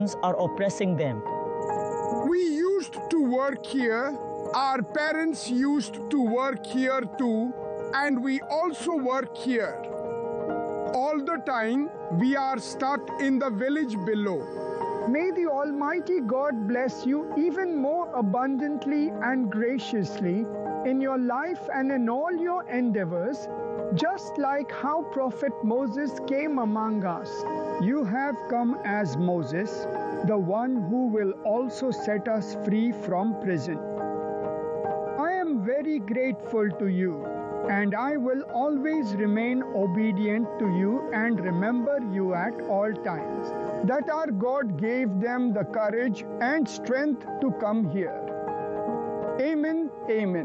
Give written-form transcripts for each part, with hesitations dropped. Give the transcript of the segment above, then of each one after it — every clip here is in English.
are oppressing them. We used to work here. Our parents used to work here too. And we also work here. All the time, we are stuck in the village below. May the Almighty God bless you even more abundantly and graciously in your life and in all your endeavors, just like how Prophet Moses came among us. You have come as Moses, the one who will also set us free from prison. I am very grateful to you, and I will always remain obedient to you and remember you at all times, that our God gave them the courage and strength to come here. Amen, amen.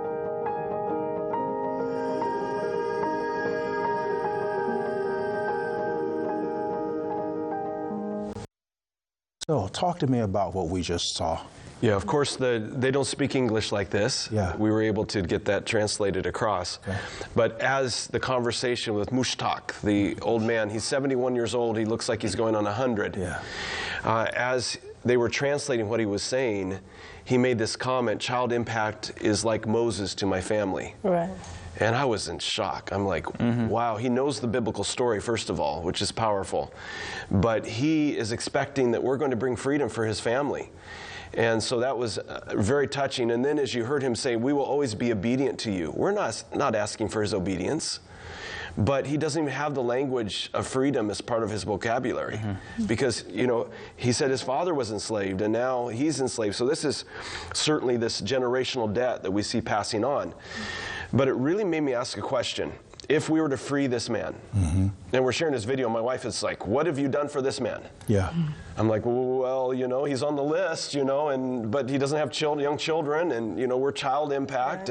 So talk to me about what we just saw. Yeah, of course, they don't speak English like this. Yeah. We were able to get that translated across. Okay. But as the conversation with Mushtaq, the old man, he's 71 years old, he looks like he's going on 100. Yeah. As they were translating what he was saying, he made this comment, child impact is like Moses to my family. Right. And I was in shock. I'm like, wow, he knows the biblical story, first of all, which is powerful. But he is expecting that we're going to bring freedom for his family. And so that was very touching. And then as you heard him say, we will always be obedient to you. We're not asking for his obedience. But he doesn't even have the language of freedom as part of his vocabulary. Because, you know, he said his father was enslaved and now he's enslaved. So this is certainly this generational debt that we see passing on. But it really made me ask a question. If we were to free this man, and we're sharing this video, my wife is like, what have you done for this man? Yeah. I'm like, well, you know, he's on the list, you know, but he doesn't have young children, and, you know, we're child impact.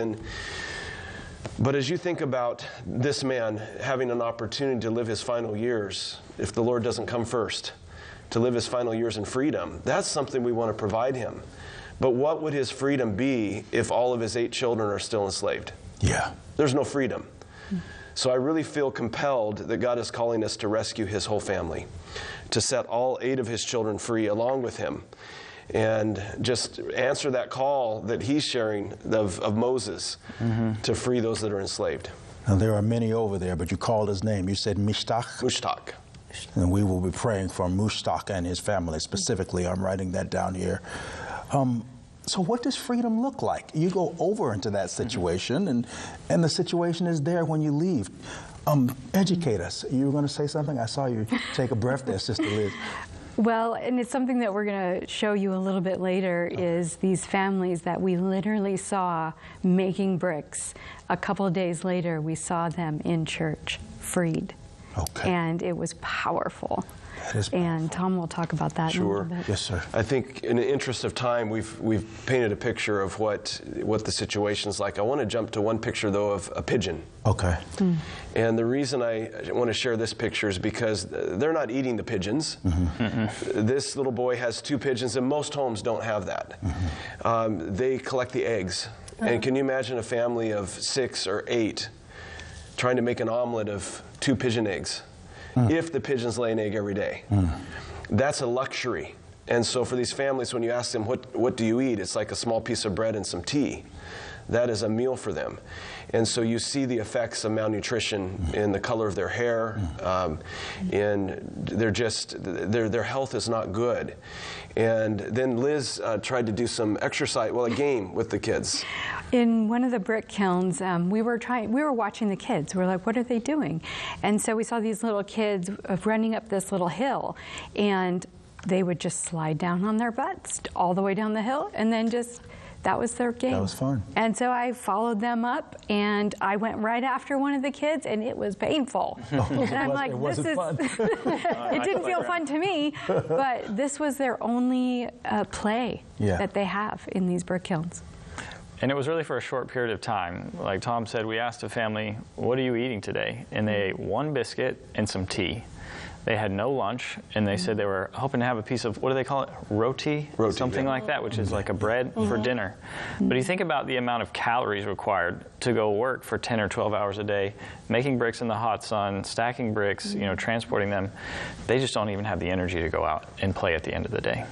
But as you think about this man having an opportunity to live his final years, if the Lord doesn't come first, to live his final years in freedom, that's something we want to provide him. But what would his freedom be if all of his 8 children are still enslaved? Yeah. There's no freedom. So I really feel compelled that God is calling us to rescue his whole family, to set all 8 of his children free along with him, and just answer that call that he's sharing of Moses to free those that are enslaved. Now, there are many over there, but you called his name. You said Mushtaq? Mushtaq. And we will be praying for Mushtaq and his family specifically. I'm writing that down here. So what does freedom look like? You go over into that situation, and the situation is there when you leave. Educate us. You were going to say something? I saw you take a breath there, Sister Liz. Well, and it's something that we're going to show you a little bit later, is these families that we literally saw making bricks. A couple of days later, we saw them in church, freed. Okay. And it was powerful. That is powerful. And Tom will talk about that in a little bit. Yes, sir. I think in the interest of time, we've painted a picture of what the situation's like. I want to jump to one picture, though, of a pigeon. Okay. And the reason I want to share this picture is because they're not eating the pigeons. This little boy has 2 pigeons, and most homes don't have that. They collect the eggs. And can you imagine a family of 6 or 8 trying to make an omelet of 2 pigeon eggs? If the pigeons lay an egg every day. That's a luxury. And so for these families, when you ask them, what do you eat? It's like a small piece of bread and some tea. That is a meal for them. And so you see the effects of malnutrition in the color of their hair, and their health is not good. And then Liz tried to do some exercise, a game with the kids. In one of the brick kilns, we were watching the kids. We were like, what are they doing? And so we saw these little kids running up this little hill, and they would just slide down on their butts all the way down the hill, and then that was their game. That was fun. And so I followed them up, and I went right after one of the kids, and it was painful. And I'm like, this is, fun. it didn't feel fun to me, but this was their only play that they have in these brick kilns. And it was really for a short period of time. Like Tom said, we asked a family, what are you eating today? And they ate 1 biscuit and some tea. They had no lunch, and they said they were hoping to have a piece of, what do they call it, roti? Roti, something yeah. like that, which is like a bread for dinner. But you think about the amount of calories required to go work for 10 or 12 hours a day, making bricks in the hot sun, stacking bricks, you know, transporting them. They just don't even have the energy to go out and play at the end of the day.